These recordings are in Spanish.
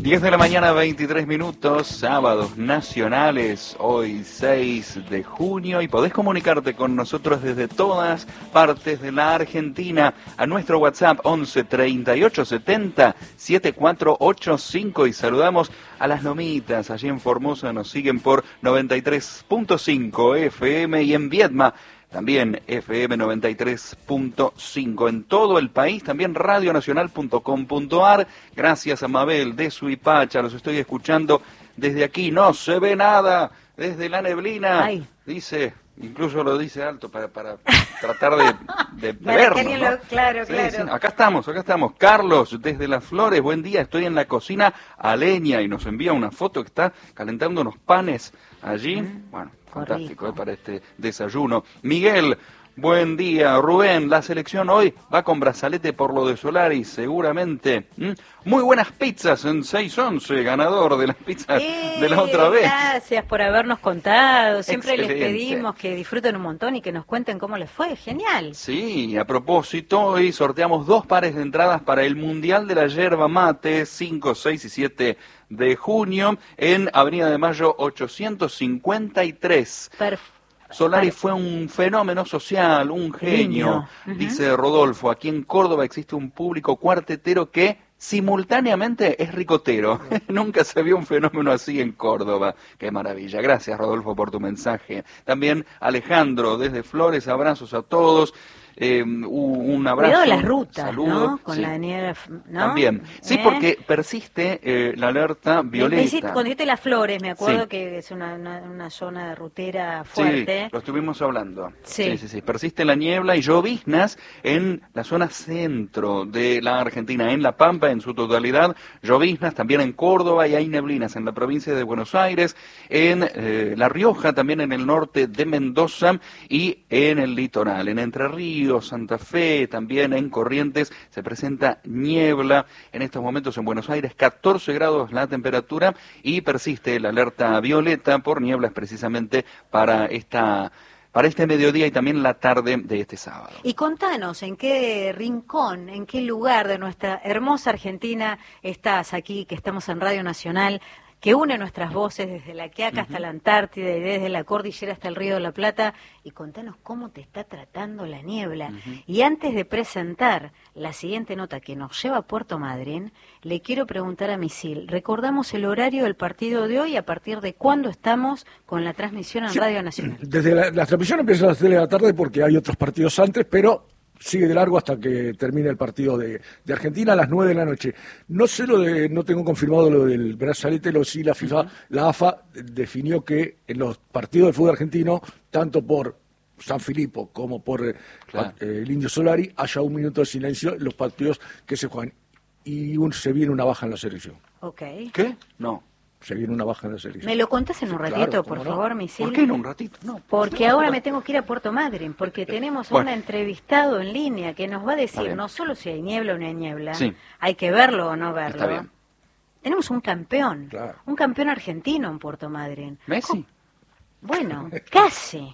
10 de la mañana, 23 minutos, sábados nacionales, hoy 6 de junio, y podés comunicarte con nosotros desde todas partes de la Argentina a nuestro WhatsApp 11 38 70 7485, y saludamos a las Lomitas, allí en Formosa nos siguen por 93.5 FM, y en Viedma también FM 93.5. En todo el país, también radionacional.com.ar. Gracias a Mabel de Suipacha, los estoy escuchando desde aquí. No se ve nada, desde la neblina. Ay. Dice, incluso lo dice alto para tratar de vernos, ¿no? Claro, sí, claro. Sí. Acá estamos. Carlos, desde Las Flores, buen día, estoy en la cocina a leña, y nos envía una foto que está calentando unos panes allí. Bueno, fantástico, para este desayuno. Miguel, buen día. Rubén, la selección hoy va con brazalete por lo de Solari, seguramente. Muy buenas pizzas en 611, ganador de las pizzas de la otra vez. Gracias por habernos contado. Siempre Excelente. Les pedimos que disfruten un montón y que nos cuenten cómo les fue. Genial. Sí, a propósito, hoy sorteamos 2 pares de entradas para el Mundial de la Yerba Mate, 5, 6 y 7 de junio, en Avenida de Mayo 853. Perfecto. Solari fue un fenómeno social, un genio, dice Rodolfo. Aquí en Córdoba existe un público cuartetero que simultáneamente es ricotero. Nunca se vio un fenómeno así en Córdoba. Qué maravilla. Gracias, Rodolfo, por tu mensaje. También Alejandro, desde Flores, abrazos a todos. Un abrazo. Cuidado las rutas, saludo, ¿no? Con la nieve, ¿no? También. Sí, porque persiste la alerta violeta. Cuando dijiste Las Flores, me acuerdo Sí. que es una zona rutera fuerte. Sí, lo estuvimos hablando. Sí. Sí. Persiste la niebla y lloviznas en la zona centro de la Argentina, en La Pampa en su totalidad, lloviznas también en Córdoba, y hay neblinas en la provincia de Buenos Aires, en La Rioja, también en el norte de Mendoza y en el litoral, en Entre Ríos, Santa Fe, también en Corrientes se presenta niebla. En estos momentos en Buenos Aires 14 grados la temperatura, y persiste la alerta violeta por nieblas precisamente para este mediodía y también la tarde de este sábado. Y contanos, ¿en qué rincón, en qué lugar de nuestra hermosa Argentina estás aquí, que estamos en Radio Nacional, que une nuestras voces desde la Quiaca hasta la Antártida y desde la cordillera hasta el Río de la Plata? Y contanos cómo te está tratando la niebla. Y antes de presentar la siguiente nota que nos lleva a Puerto Madryn, le quiero preguntar a Misil, recordamos el horario del partido de hoy, a partir de cuándo estamos con la transmisión en Radio Nacional. Desde la transmisión empieza a las 3 de la tarde porque hay otros partidos antes, pero sigue de largo hasta que termine el partido de Argentina a las 9 de la noche. No sé no tengo confirmado lo del brazalete, sí la FIFA, la AFA definió que en los partidos de fútbol argentino, tanto por San Filipo como por el Indio Solari, haya un minuto de silencio en los partidos que se juegan. Y se viene una baja en la selección. Ok. ¿Qué? No. Se viene una baja en la selección. ¿Me lo contás en un ratito, claro, por no? favor, Misil? ¿Por qué en un ratito? No. Porque ahora me tengo que ir a Puerto Madryn, porque tenemos un entrevistado en línea que nos va a decir no solo si hay niebla o no hay niebla, hay que verlo o no verlo. Está bien. Tenemos un campeón, Claro. un campeón argentino en Puerto Madryn. ¿Messi? Bueno, casi.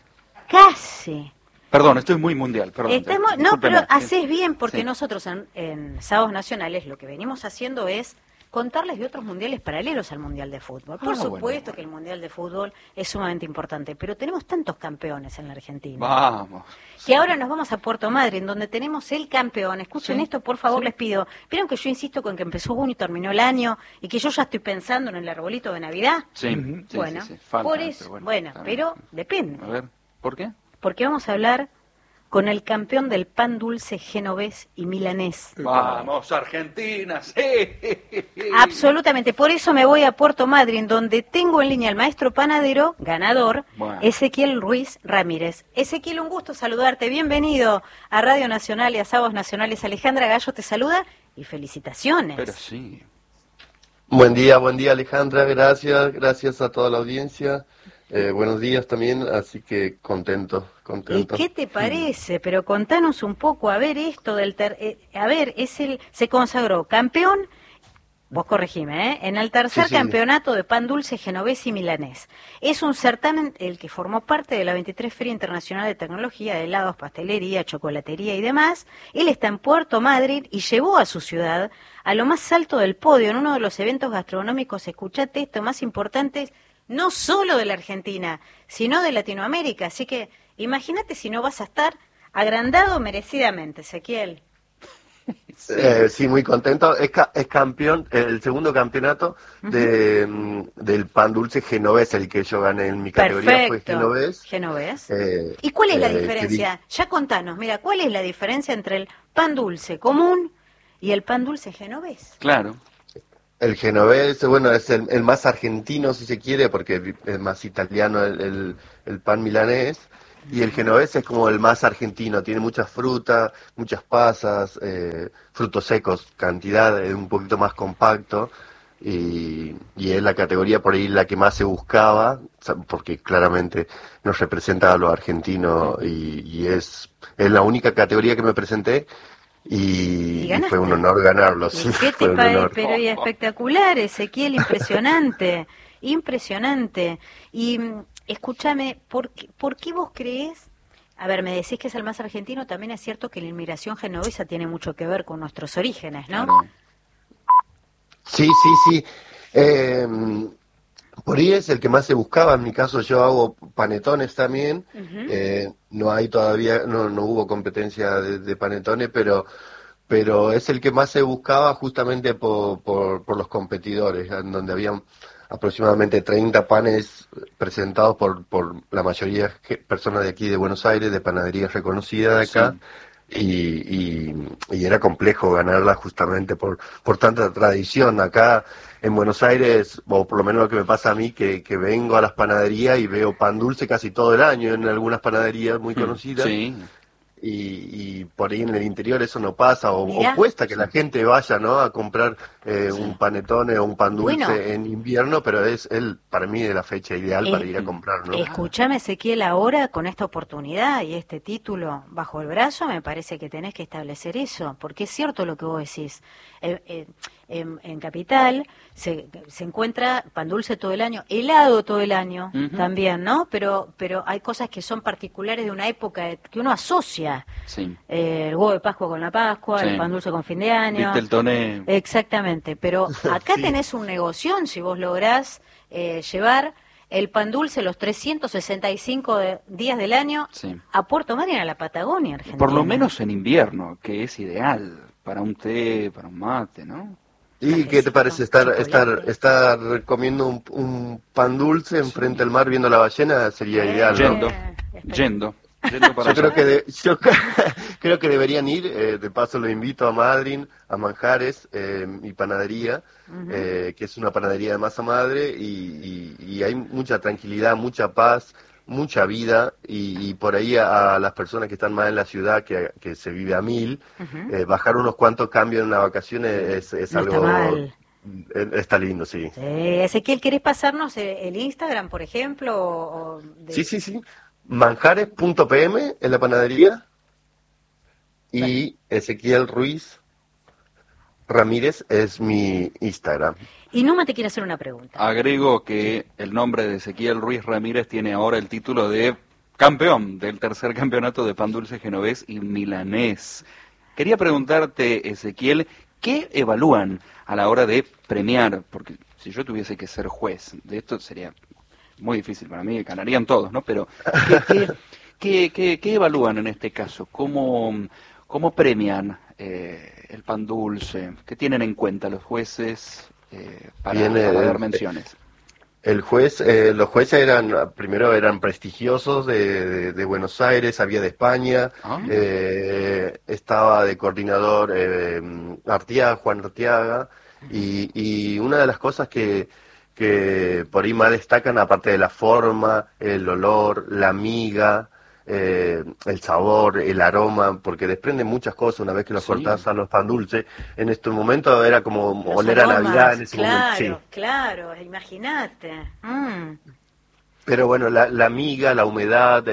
Casi. Perdón, estoy muy mundial, perdón. No, pero haces bien, porque nosotros en Sábados Nacionales lo que venimos haciendo es contarles de otros mundiales paralelos al Mundial de Fútbol. Por supuesto que el Mundial de Fútbol es sumamente importante, pero tenemos tantos campeones en la Argentina. Vamos. Que ahora nos vamos a Puerto Madryn, donde tenemos el campeón. Escuchen esto, por favor, les pido. ¿Vieron que yo insisto con que empezó junio y terminó el año, y que yo ya estoy pensando en el arbolito de Navidad? Sí. Bueno, Falta, por eso, pero depende. A ver, ¿por qué? Porque vamos a hablar con el campeón del pan dulce genovés y milanés. Vamos, Argentina, sí. Absolutamente, por eso me voy a Puerto Madryn, donde tengo en línea al maestro panadero, ganador, Ezequiel Ruiz Ramírez. Ezequiel, un gusto saludarte, bienvenido a Radio Nacional y a Sábados Nacionales. Alejandra Gallo te saluda y felicitaciones. Pero sí. Buen día Alejandra, gracias a toda la audiencia. Buenos días también, así que contento. ¿Y qué te parece? Pero contanos un poco, a ver, esto del se consagró campeón vos corregime, en el tercer Sí. campeonato de pan dulce genovés y milanés. Es un certamen el que formó parte de la 23 Feria Internacional de Tecnología de helados, pastelería, chocolatería y demás. Él está en Puerto Madryn y llevó a su ciudad a lo más alto del podio en uno de los eventos gastronómicos, escuchate esto, más importantes, no solo de la Argentina, sino de Latinoamérica. Así que imagínate si no vas a estar agrandado merecidamente, Ezequiel. Sí, muy contento. Es campeón, el segundo campeonato del pan dulce genovés, el que yo gané en mi categoría fue genovés. Genovés. ¿Y cuál es la diferencia? Ya contanos, mira, ¿cuál es la diferencia entre el pan dulce común y el pan dulce genovés? Claro. El genovés, bueno, es el más argentino, si se quiere, porque es más italiano el pan milanés. Y el genovés es como el más argentino, tiene muchas frutas, muchas pasas, frutos secos, cantidad, es un poquito más compacto. Y es la categoría por ahí la que más se buscaba, porque claramente nos representa a los argentinos y es la única categoría que me presenté. Y fue un honor ganarlo, sí. ¿Qué fue te un parece? honor. Pero y espectacular, Ezequiel, impresionante, impresionante. Y escúchame, ¿por qué vos crees? A ver, me decís que es el más argentino, también es cierto que la inmigración genovesa tiene mucho que ver con nuestros orígenes, ¿no? Claro. Sí. Por ahí es el que más se buscaba. En mi caso yo hago panetones también. No hay todavía, no hubo competencia de panetones, pero es el que más se buscaba justamente por los competidores, en donde habían aproximadamente 30 panes presentados por la mayoría de personas de aquí de Buenos Aires, de panaderías reconocidas de acá. Sí. Y era complejo ganarla justamente por tanta tradición. Acá en Buenos Aires, o por lo menos lo que me pasa a mí, que vengo a las panaderías y veo pan dulce casi todo el año en algunas panaderías muy conocidas. Sí. Y por ahí en el interior eso no pasa, o Mirá. cuesta que la gente vaya, ¿no?, a comprar un panetone o un pan dulce en invierno, pero es para mí es la fecha ideal para ir a comprar, ¿no? Escuchame, Ezequiel, ahora con esta oportunidad y este título bajo el brazo, me parece que tenés que establecer eso, porque es cierto lo que vos decís. En Capital se encuentra pan dulce todo el año, helado todo el año también, ¿no? Pero hay cosas que son particulares de una época que uno asocia. Sí. El huevo de Pascua con la Pascua, Sí. el pan dulce con fin de año. ¿Viste el toné? Exactamente, pero acá Sí. tenés un negoción si vos lográs llevar el pan dulce los 365 días del año Sí. a Puerto Madryn, a la Patagonia, Argentina. Por lo menos en invierno, que es ideal para un té, para un mate, ¿no? ¿Y qué te parece Chocolate. estar comiendo un pan dulce enfrente al mar viendo la ballena? Sería ideal, ¿no? Yendo para Yo allá. creo yo creo que deberían ir, de paso lo invito a Madryn, a Manjares, mi panadería, que es una panadería de masa madre, y hay mucha tranquilidad, mucha paz, mucha vida, y por ahí a las personas que están más en la ciudad, que se vive a 1000, bajar unos cuantos cambios en las vacaciones es No algo... está mal. Está lindo, sí. Ezequiel, ¿querés pasarnos el Instagram, por ejemplo? Sí. Manjares.pm en la panadería y Ezequiel Ruiz Ramírez es mi Instagram. Y Numa te quiere hacer una pregunta. Agrego que el nombre de Ezequiel Ruiz Ramírez tiene ahora el título de campeón del tercer campeonato de pan dulce genovés y milanés. Quería preguntarte, Ezequiel, ¿qué evalúan a la hora de premiar? Porque si yo tuviese que ser juez de esto sería muy difícil para mí, ganarían todos, ¿no? Pero ¿qué evalúan en este caso? ¿Cómo premian el pan dulce? ¿Qué tienen en cuenta los jueces para dar menciones? Los jueces primero eran prestigiosos de Buenos Aires, había de España, estaba de coordinador Juan Artiaga, y una de las cosas que por ahí más destacan, aparte de la forma, el olor, la miga, el sabor, el aroma, porque desprenden muchas cosas una vez que los cortás a los pan dulces. En este momento era como oler a Navidad en ese momento. Sí. Claro, imagínate. Pero bueno, la miga, la humedad,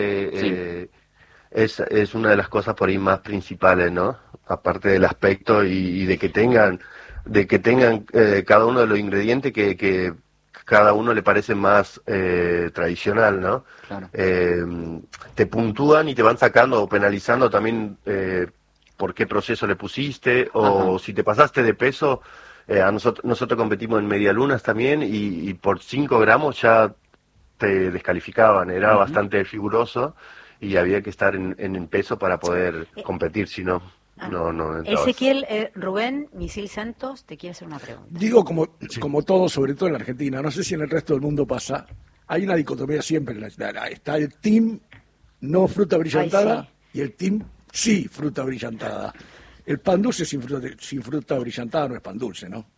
es una de las cosas por ahí más principales, ¿no? Aparte del aspecto y de que tengan de que tengan cada uno de los ingredientes que cada uno le parece más tradicional, ¿no? Claro. Te puntúan y te van sacando o penalizando también por qué proceso le pusiste, o Ajá. si te pasaste de peso. Nosotros competimos en medialunas también y por 5 gramos ya te descalificaban, era bastante riguroso y había que estar en peso para poder competir, si no, no entrabas. Ezequiel, Rubén Misil Santos te quiere hacer una pregunta. Digo, como todo, sobre todo en la Argentina, no sé si en el resto del mundo pasa, hay una dicotomía siempre. Está el team no fruta brillantada y el team sí fruta brillantada. El pan dulce sin fruta brillantada no es pan dulce, ¿no?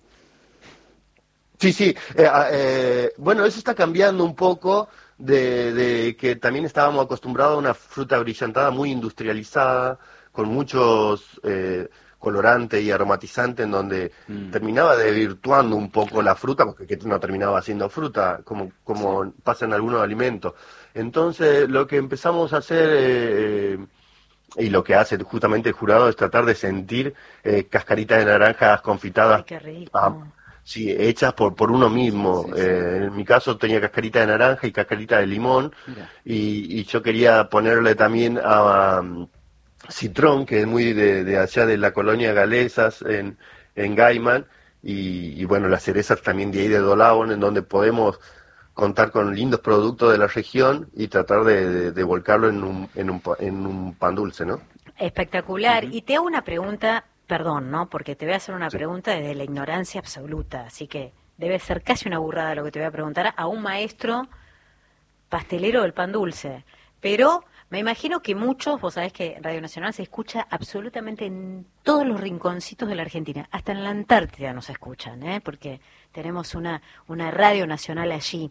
Sí. Bueno, eso está cambiando un poco de que también estábamos acostumbrados a una fruta brillantada muy industrializada, con muchos colorantes y aromatizantes, en donde terminaba desvirtuando un poco la fruta, porque no terminaba siendo fruta, como pasa en algunos alimentos. Entonces, lo que empezamos a hacer... y lo que hace justamente el jurado es tratar de sentir cascaritas de naranjas confitadas. Ay, qué rico. Sí, hechas por uno mismo. Sí. En mi caso tenía cascarita de naranja y cascarita de limón, y yo quería ponerle también a citrón, que es muy de allá de la colonia galesas, en Gaiman, y bueno, las cerezas también de ahí de Dolabón, en donde podemos contar con lindos productos de la región y tratar de volcarlo en un pan dulce, ¿no? Espectacular. Y te hago una pregunta, perdón, ¿no? Porque te voy a hacer una pregunta desde la ignorancia absoluta, así que debe ser casi una burrada lo que te voy a preguntar a un maestro pastelero del pan dulce. Pero me imagino que muchos, vos sabés que Radio Nacional se escucha absolutamente en todos los rinconcitos de la Argentina, hasta en la Antártida nos escuchan, porque tenemos una Radio Nacional allí.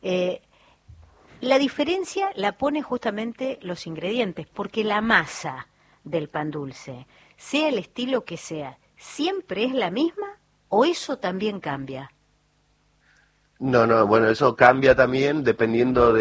La diferencia la pone justamente los ingredientes, porque la masa del pan dulce, sea el estilo que sea, ¿siempre es la misma o eso también cambia? No, bueno, eso cambia también dependiendo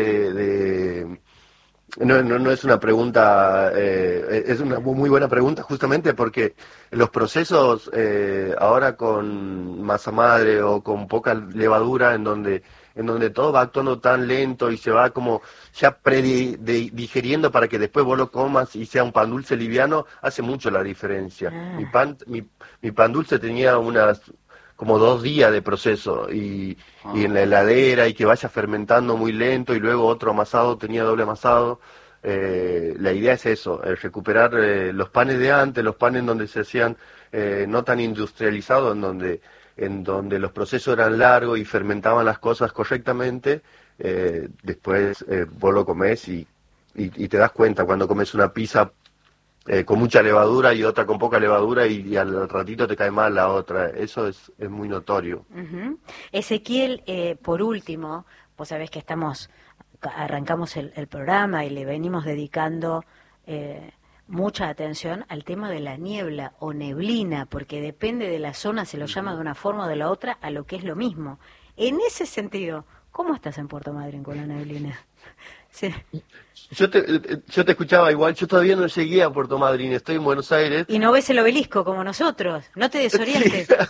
No es una pregunta, es una muy buena pregunta justamente porque los procesos ahora con masa madre o con poca levadura, en donde todo va actuando tan lento y se va como ya digiriendo para que después vos lo comas y sea un pan dulce liviano, hace mucho la diferencia. Mi pan dulce tenía como 2 días de proceso y en la heladera, y que vaya fermentando muy lento, y luego otro amasado, tenía doble amasado. La idea es eso, recuperar los panes de antes, los panes donde se hacían no tan industrializados, en donde los procesos eran largos y fermentaban las cosas correctamente. Después vos lo comés y te das cuenta cuando comes una pizza con mucha levadura y otra con poca levadura, y al ratito te cae mal la otra. Eso es muy notorio. Ezequiel, por último, vos sabés que arrancamos el programa y le venimos dedicando mucha atención al tema de la niebla o neblina, porque depende de la zona, se lo llama de una forma o de la otra, a lo que es lo mismo. En ese sentido, ¿cómo estás en Puerto Madryn con la neblina? Sí. Yo te escuchaba igual, yo todavía no llegué a Puerto Madryn, estoy en Buenos Aires. Y no ves el obelisco como nosotros, no te desorientes. Sí.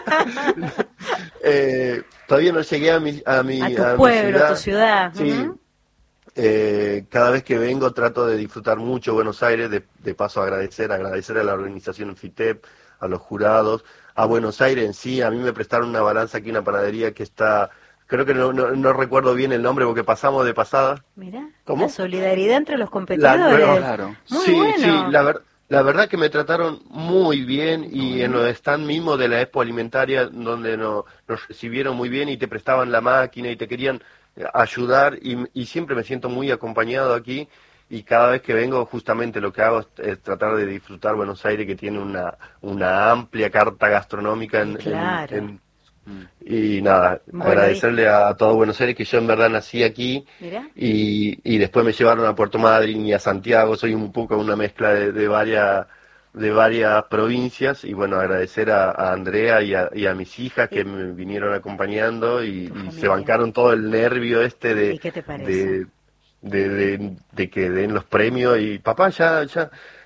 Todavía no llegué a tu pueblo, a tu ciudad. Sí. Cada vez que vengo trato de disfrutar mucho Buenos Aires, de paso agradecer a la organización FITEP, a los jurados, a Buenos Aires en sí. A mí me prestaron una balanza aquí, una panadería que está... Creo que no recuerdo bien el nombre porque pasamos de pasada. Mirá, ¿Cómo? La solidaridad entre los competidores. Claro. Muy sí, bueno. Sí, la verdad que me trataron muy bien, y en los stands mismos de la Expo Alimentaria, donde nos recibieron muy bien y te prestaban la máquina y te querían ayudar, y siempre me siento muy acompañado aquí, y cada vez que vengo justamente lo que hago es tratar de disfrutar Buenos Aires, que tiene una amplia carta gastronómica Claro. y nada, Bueno, agradecerle a todo Buenos Aires, que yo en verdad nací aquí. Mirá. Y después me llevaron a Puerto Madryn y a Santiago. Soy un poco una mezcla de varias provincias, y bueno, agradecer a Andrea y a mis hijas que me vinieron acompañando y se bancaron todo el nervio ¿Y qué te parece? de que den los premios, y papá ya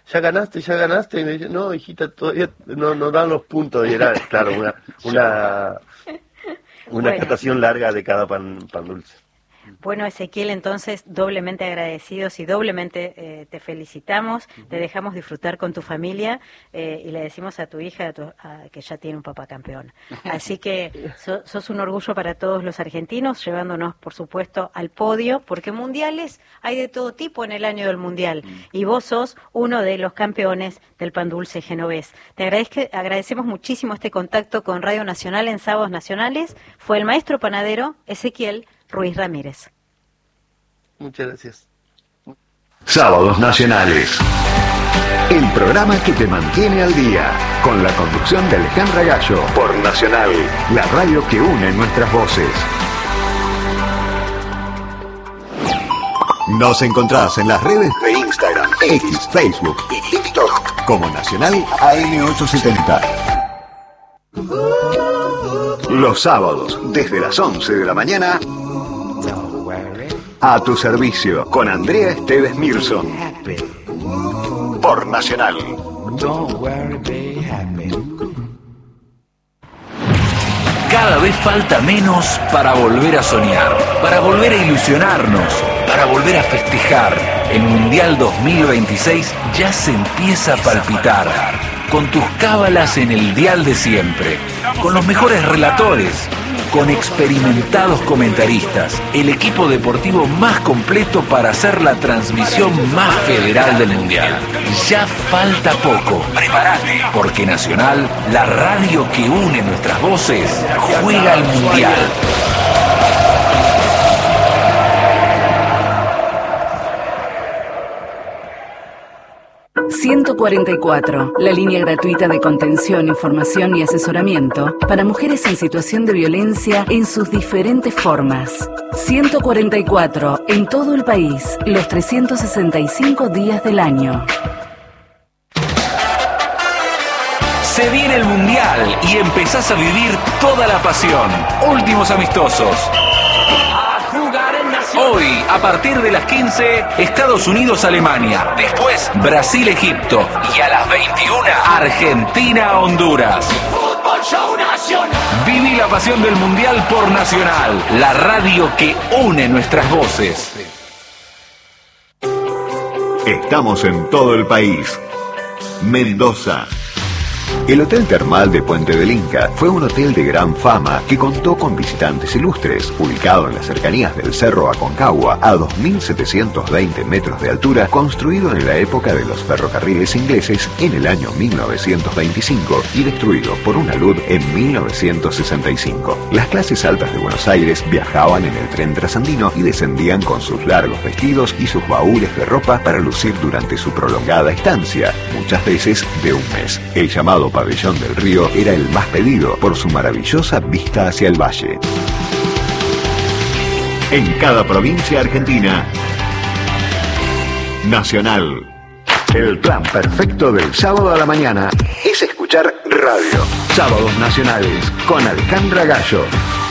ya ganaste, y me dice, no, hijita, todavía no dan los puntos, y era, claro, una catación larga de cada pan dulce. Bueno, Ezequiel, entonces, doblemente agradecidos y doblemente te felicitamos, te dejamos disfrutar con tu familia y le decimos a tu hija que ya tiene un papá campeón. Así que sos un orgullo para todos los argentinos, llevándonos, por supuesto, al podio, porque mundiales hay de todo tipo en el año del mundial, y vos sos uno de los campeones del pan dulce genovés. Te agradecemos muchísimo este contacto con Radio Nacional en Sábados Nacionales. Fue el maestro panadero Ezequiel Ruiz Ramírez. Muchas gracias. Sábados Nacionales, el programa que te mantiene al día, con la conducción de Alejandra Gallo, por Nacional, la radio que une nuestras voces. Nos encontrás en las redes de Instagram, X, Facebook y TikTok como Nacional AM870. Los sábados, desde las 11 de la mañana, a tu servicio, con Andrea Esteves Mirson. Por Nacional. Cada vez falta menos para volver a soñar, para volver a ilusionarnos, para volver a festejar. El Mundial 2026 ya se empieza a palpitar. Con tus cábalas en el dial de siempre, con los mejores relatores, con experimentados comentaristas, el equipo deportivo más completo para hacer la transmisión más federal del Mundial. Ya falta poco. Prepárate, porque Nacional, la radio que une nuestras voces, juega al Mundial. ...144... la línea gratuita de contención, información y asesoramiento... para mujeres en situación de violencia en sus diferentes formas. 144... en todo el país... los 365 días del año. Se viene el Mundial y empezás a vivir toda la pasión. Últimos amistosos. Hoy, a partir de las 15, Estados Unidos-Alemania. Después, Brasil-Egipto. Y a las 21, Argentina-Honduras. Viví la pasión del Mundial por Nacional, la radio que une nuestras voces. Estamos en todo el país. Mendoza. El Hotel Termal de Puente del Inca fue un hotel de gran fama que contó con visitantes ilustres, ubicado en las cercanías del Cerro Aconcagua, a 2.720 metros de altura, construido en la época de los ferrocarriles ingleses en el año 1925 y destruido por una alud en 1965. Las clases altas de Buenos Aires viajaban en el tren trasandino y descendían con sus largos vestidos y sus baúles de ropa para lucir durante su prolongada estancia, muchas veces de un mes. El llamado Pabellón del Río era el más pedido por su maravillosa vista hacia el valle. En cada provincia argentina, Nacional. El plan perfecto del sábado a la mañana es escuchar radio. Sábados Nacionales con Alejandra Gallo.